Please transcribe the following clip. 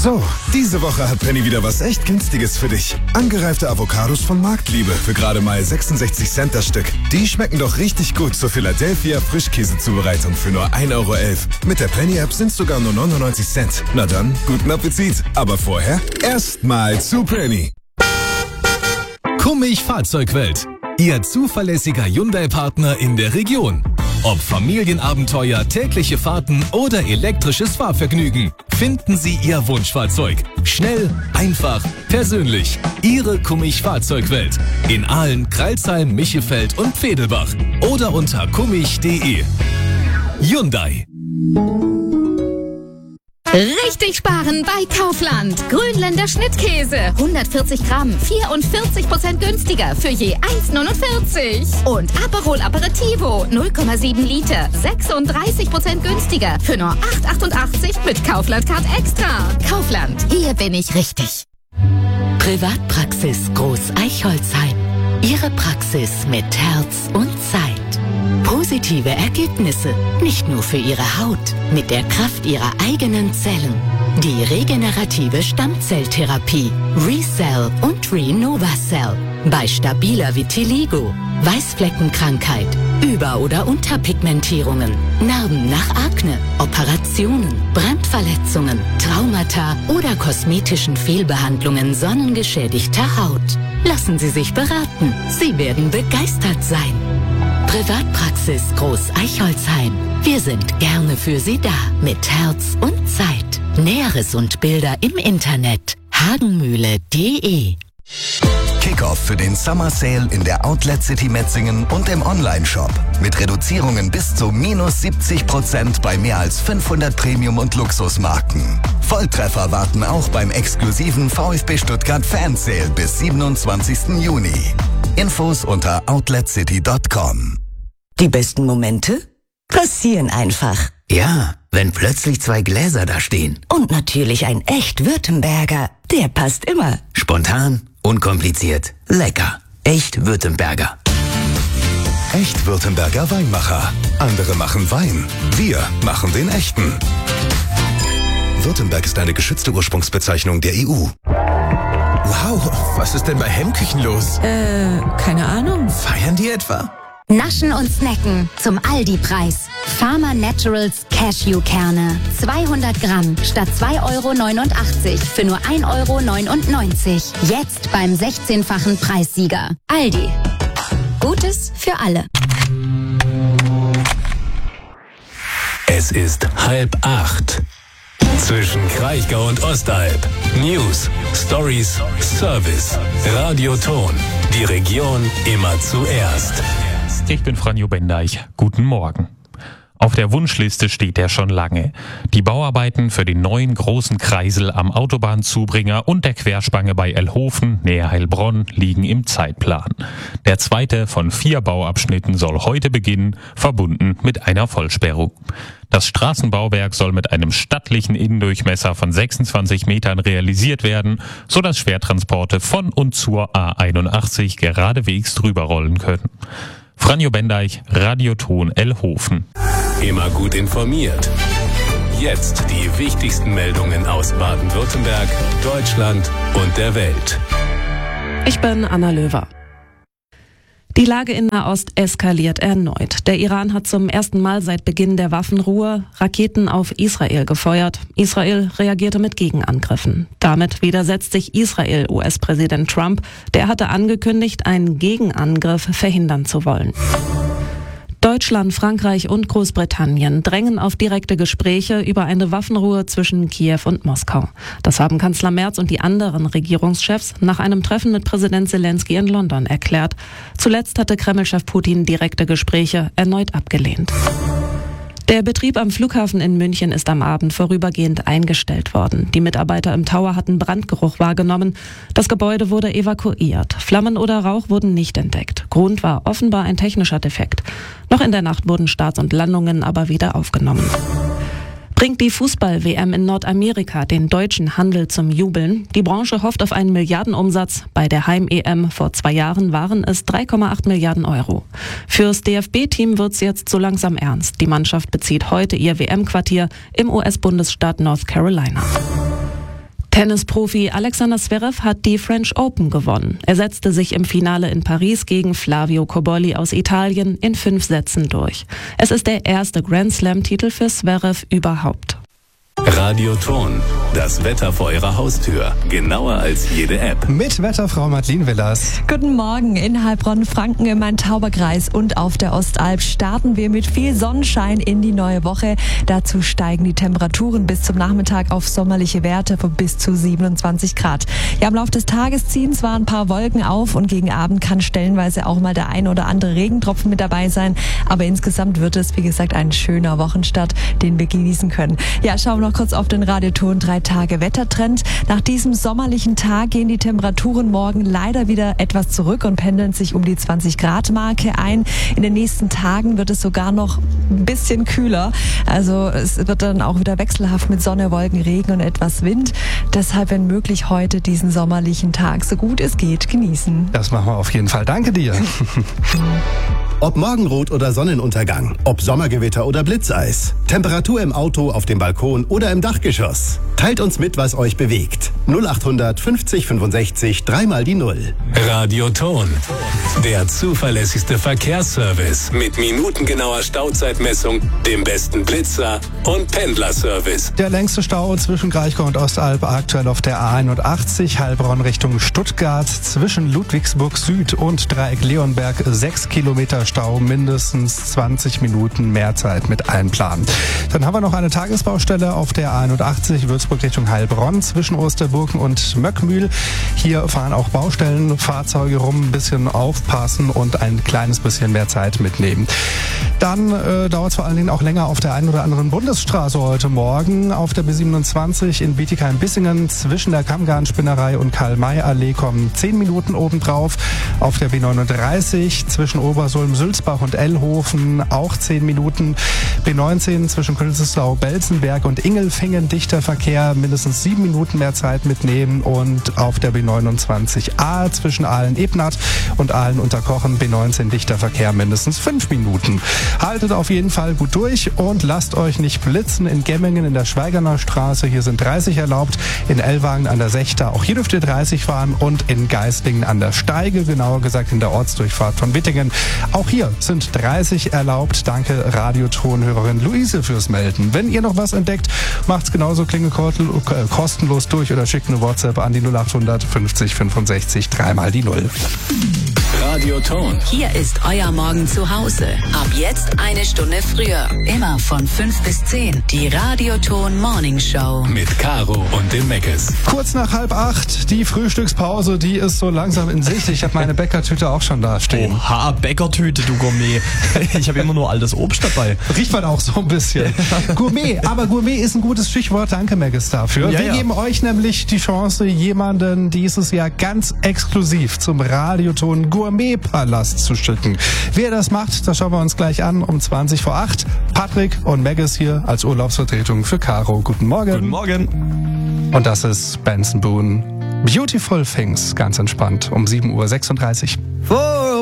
So, diese Woche hat Penny wieder was echt Günstiges für dich. Angereifte Avocados von Marktliebe für gerade mal 66 Cent das Stück. Die schmecken doch richtig gut zur Philadelphia Frischkäsezubereitung für nur 1,11 Euro. Mit der Penny-App sind es sogar nur 99 Cent. Na dann, guten Appetit. Aber vorher erstmal zu Penny. Kummig Fahrzeugwelt. Ihr zuverlässiger Hyundai-Partner in der Region. Ob Familienabenteuer, tägliche Fahrten oder elektrisches Fahrvergnügen. Finden Sie Ihr Wunschfahrzeug. Schnell, einfach, persönlich. Ihre Kummig Fahrzeugwelt. In Aalen, Crailsheim, Michelfeld und Pfedelbach. Oder unter kummig.de. Hyundai. Richtig sparen bei Kaufland. Grünländer Schnittkäse. 140 Gramm, 44% günstiger für je 1,49. Und Aperol Aperitivo, 0,7 Liter, 36% günstiger für nur 8,88 mit Kaufland Card Extra. Kaufland, hier bin ich richtig. Privatpraxis Groß Eichholzheim. Ihre Praxis mit Herz und Zeit. Positive Ergebnisse, nicht nur für Ihre Haut, mit der Kraft Ihrer eigenen Zellen. Die regenerative Stammzelltherapie, ReCell und RenovaCell. Bei stabiler Vitiligo, Weißfleckenkrankheit, Über- oder Unterpigmentierungen, Narben nach Akne, Operationen, Brandverletzungen, Traumata oder kosmetischen Fehlbehandlungen sonnengeschädigter Haut. Lassen Sie sich beraten. Sie werden begeistert sein. Privatpraxis Groß Eichholzheim. Wir sind gerne für Sie da. Mit Herz und Zeit. Näheres und Bilder im Internet. hagenmühle.de. Kickoff für den Summer Sale in der Outlet City Metzingen und im Online-Shop. Mit Reduzierungen bis zu minus 70% bei mehr als 500 Premium- und Luxusmarken. Volltreffer warten auch beim exklusiven VfB Stuttgart Fan Sale bis 27. Juni. Infos unter outletcity.com. Die besten Momente passieren einfach. Ja, wenn plötzlich 2 Gläser da stehen. Und natürlich ein echt Württemberger. Der passt immer. Spontan, unkompliziert, lecker. Echt Württemberger. Echt Württemberger Weinmacher. Andere machen Wein. Wir machen den echten. Württemberg ist eine geschützte Ursprungsbezeichnung der EU. Wow, was ist denn bei Hemmküchen los? Keine Ahnung. Feiern die etwa? Naschen und Snacken zum Aldi-Preis. Farmer Naturals Cashewkerne. 200 Gramm statt 2,89 Euro für nur 1,99 Euro. Jetzt beim 16-fachen Preissieger. Aldi. Gutes für alle. Es ist 7:30. Zwischen Kraichgau und Ostalb. News, Stories, Service. Radioton. Die Region immer zuerst. Ich bin Franjo Bendeich. Guten Morgen. Auf der Wunschliste steht er schon lange. Die Bauarbeiten für den neuen großen Kreisel am Autobahnzubringer und der Querspange bei Elhofen, nähe Heilbronn, liegen im Zeitplan. Der zweite von 4 Bauabschnitten soll heute beginnen, verbunden mit einer Vollsperrung. Das Straßenbauwerk soll mit einem stattlichen Innendurchmesser von 26 Metern realisiert werden, sodass Schwertransporte von und zur A81 geradewegs drüber rollen können. Franjo Bendeich, Radioton Elhofen. Immer gut informiert. Jetzt die wichtigsten Meldungen aus Baden-Württemberg, Deutschland und der Welt. Ich bin Anna Löwer. Die Lage in Nahost eskaliert erneut. Der Iran hat zum ersten Mal seit Beginn der Waffenruhe Raketen auf Israel gefeuert. Israel reagierte mit Gegenangriffen. Damit widersetzt sich Israel US-Präsident Trump. Der hatte angekündigt, einen Gegenangriff verhindern zu wollen. Deutschland, Frankreich und Großbritannien drängen auf direkte Gespräche über eine Waffenruhe zwischen Kiew und Moskau. Das haben Kanzler Merz und die anderen Regierungschefs nach einem Treffen mit Präsident Zelensky in London erklärt. Zuletzt hatte Kreml-Chef Putin direkte Gespräche erneut abgelehnt. Der Betrieb am Flughafen in München ist am Abend vorübergehend eingestellt worden. Die Mitarbeiter im Tower hatten Brandgeruch wahrgenommen. Das Gebäude wurde evakuiert. Flammen oder Rauch wurden nicht entdeckt. Grund war offenbar ein technischer Defekt. Noch in der Nacht wurden Starts und Landungen aber wieder aufgenommen. Bringt die Fußball-WM in Nordamerika den deutschen Handel zum Jubeln? Die Branche hofft auf einen Milliardenumsatz. Bei der Heim-EM vor 2 Jahren waren es 3,8 Milliarden Euro. Fürs DFB-Team wird's jetzt so langsam ernst. Die Mannschaft bezieht heute ihr WM-Quartier im US-Bundesstaat North Carolina. Tennisprofi Alexander Zverev hat die French Open gewonnen. Er setzte sich im Finale in Paris gegen Flavio Cobolli aus Italien in 5 Sätzen durch. Es ist der erste Grand-Slam-Titel für Zverev überhaupt. Radioton, das Wetter vor Ihrer Haustür. Genauer als jede App. Mit Wetterfrau Madeleine Willers. Guten Morgen. In Heilbronn, Franken, im Main-Tauber-Kreis und auf der Ostalb starten wir mit viel Sonnenschein in die neue Woche. Dazu steigen die Temperaturen bis zum Nachmittag auf sommerliche Werte von bis zu 27 Grad. Ja, im Laufe des Tages ziehen zwar ein paar Wolken auf und gegen Abend kann stellenweise auch mal der ein oder andere Regentropfen mit dabei sein. Aber insgesamt wird es, wie gesagt, ein schöner Wochenstart, den wir genießen können. Ja, schauen wir noch kurz auf den Radioton 3-Tage-Wettertrend. Nach diesem sommerlichen Tag gehen die Temperaturen morgen leider wieder etwas zurück und pendeln sich um die 20-Grad-Marke ein. In den nächsten Tagen wird es sogar noch ein bisschen kühler. Also es wird dann auch wieder wechselhaft mit Sonne, Wolken, Regen und etwas Wind. Deshalb, wenn möglich, heute diesen sommerlichen Tag so gut es geht genießen. Das machen wir auf jeden Fall. Danke dir. Ob Morgenrot oder Sonnenuntergang, ob Sommergewitter oder Blitzeis, Temperatur im Auto, auf dem Balkon oder im Dachgeschoss. Teilt uns mit, was euch bewegt. 0800 50 65 3 die 0. Radioton, der zuverlässigste Verkehrsservice mit minutengenauer Stauzeitmessung, dem besten Blitzer und Pendlerservice. Der längste Stau zwischen Kraichgau und Ostalb aktuell auf der A81 Heilbronn Richtung Stuttgart, zwischen Ludwigsburg Süd und Dreieck Leonberg 6 Kilometer Stau, mindestens 20 Minuten mehr Zeit mit Einplan. Dann haben wir noch eine Tagesbaustelle auf der A81 Würzburg Richtung Heilbronn zwischen Osterburgen und Möckmühl. Hier fahren auch Baustellenfahrzeuge rum, ein bisschen aufpassen und ein kleines bisschen mehr Zeit mitnehmen. Dann dauert es vor allen Dingen auch länger auf der einen oder anderen Bundesstraße heute Morgen. Auf der B27 in Bietigheim-Bissingen zwischen der Kammgarnspinnerei und Karl-May-Allee kommen 10 Minuten obendrauf. Auf der B39 zwischen Obersulm, Sülzbach und Ellhofen auch 10 Minuten. B19 zwischen Künzelsau, Belzenberg und Ingelfingen dichter Verkehr, mindestens 7 Minuten mehr Zeit mitnehmen. Und auf der B29a zwischen Aalen-Ebnath und Aalen-Unterkochen B19 dichter Verkehr, mindestens 5 Minuten. Haltet auf jeden Fall gut durch und lasst euch nicht blitzen. In Gemmingen in der Schweigerner Straße, hier sind 30 erlaubt. In Ellwangen an der Sechter, auch hier dürft ihr 30 fahren. Und in Geislingen an der Steige, genauer gesagt in der Ortsdurchfahrt von Wittingen, auch hier sind 30 erlaubt. Danke Radiotonhörerin Luise fürs Melden. Wenn ihr noch was entdeckt, macht's genauso kostenlos durch oder schickt eine WhatsApp an die 0800 50 65 3 die 0. Radioton. Hier ist euer Morgen zu Hause. Ab jetzt eine Stunde früher. Immer von 5 bis 10. Die Radioton Morning Show. Mit Caro und dem Meckes. Kurz nach 7:30, die Frühstückspause, die ist so langsam in Sicht. Ich habe meine Bäckertüte auch schon da stehen. Oha, Bäckertüte, du Gourmet. Ich habe immer nur altes Obst dabei. Riecht man auch so ein bisschen. Gourmet, aber Gourmet ist ein gutes Stichwort. Danke, Meckes, dafür. Wir geben euch nämlich die Chance, jemanden dieses Jahr ganz exklusiv zum Radioton Gourmet-Palast zu schicken. Wer das macht, das schauen wir uns gleich an um 20:08. Patrick und Meckes hier als Urlaubsvertretung für Caro. Guten Morgen. Guten Morgen. Und das ist Benson Boone. Beautiful Things, ganz entspannt, um 7:36 Uhr.